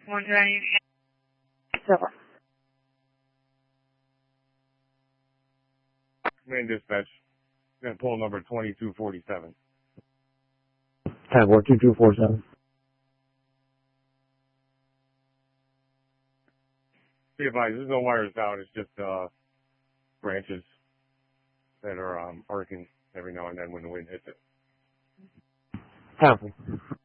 Silver. Main dispatch. Gonna pull number 2247. 10-4-2247. Be advised, there's no wires down. It's just branches that are arcing every now and then when the wind hits it. Copy.